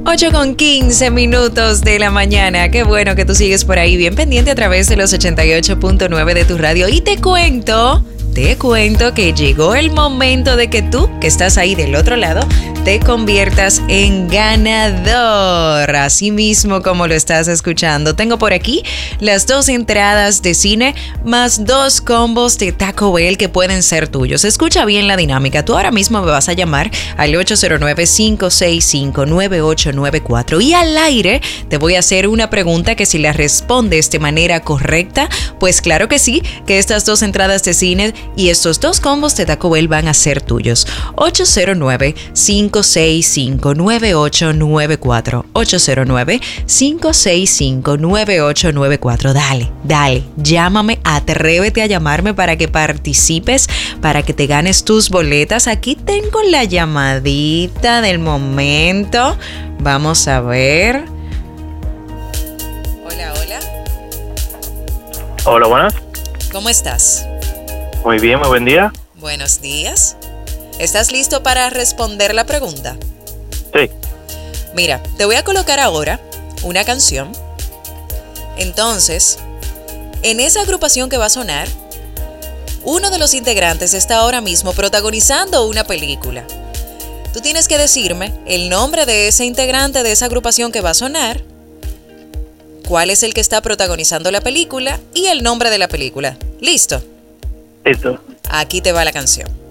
8:15 de la mañana. Qué bueno que tú sigues por ahí bien pendiente a través de los 88.9 de tu radio. Y te cuento que llegó el momento de que tú, que estás ahí del otro lado, te conviertas en ganador. Así mismo como lo estás escuchando. Tengo por aquí las 2 entradas de cine más 2 combos de Taco Bell que pueden ser tuyos. Escucha bien la dinámica. Tú ahora mismo me vas a llamar al 809-565-9894 y al aire te voy a hacer una pregunta que si la respondes de manera correcta, pues claro que sí, que estas 2 entradas de cine y estos 2 combos de Taco Bell van a ser tuyos. 809-565-9894. 809-565-9894. Dale, llámame, atrévete a llamarme para que participes, para que te ganes tus boletas. Aquí tengo la llamadita del momento. Vamos a ver. Hola. Hola, buenas. ¿Cómo estás? Muy bien, muy buen día. Buenos días. ¿Estás listo para responder la pregunta? Sí. Mira, te voy a colocar ahora una canción. Entonces, en esa agrupación que va a sonar, uno de los integrantes está ahora mismo protagonizando una película. Tú tienes que decirme el nombre de ese integrante de esa agrupación que va a sonar, cuál es el que está protagonizando la película y el nombre de la película. ¿Listo? Listo. Aquí te va la canción.